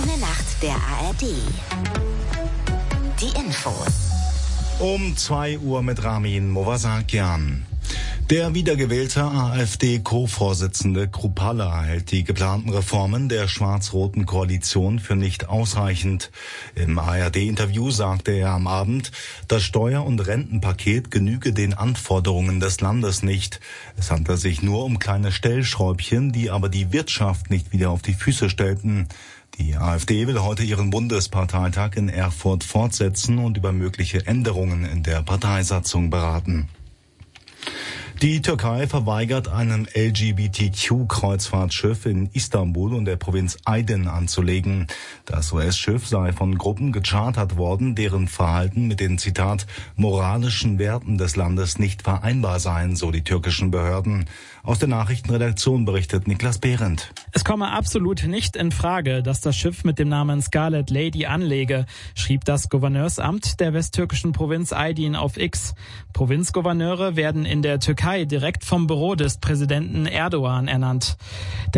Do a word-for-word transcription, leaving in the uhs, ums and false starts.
Schöne Nacht der A R D. Die Infos. Um zwei Uhr mit Ramin Movasakian. Der wiedergewählte AfD-Co-Vorsitzende Kruppalla hält die geplanten Reformen der schwarz-roten Koalition für nicht ausreichend. Im A R D-Interview sagte er am Abend, das Steuer- und Rentenpaket genüge den Anforderungen des Landes nicht. Es handle sich nur um kleine Stellschräubchen, die aber die Wirtschaft nicht wieder auf die Füße stellten. Die AfD will heute ihren Bundesparteitag in Erfurt fortsetzen und über mögliche Änderungen in der Parteisatzung beraten. Die Türkei verweigert einem L G B T Q-Kreuzfahrtschiff in Istanbul und der Provinz Aydın anzulegen. Das U S-Schiff sei von Gruppen gechartert worden, deren Verhalten mit den, Zitat, moralischen Werten des Landes nicht vereinbar seien, so die türkischen Behörden. Aus der Nachrichtenredaktion berichtet Niklas Behrendt. Es komme absolut nicht in Frage, dass das Schiff mit dem Namen Scarlet Lady anlege, schrieb das Gouverneursamt der westtürkischen Provinz Aydın auf X. Provinzgouverneure werden in der Türkei direkt vom Büro des Präsidenten Erdogan ernannt.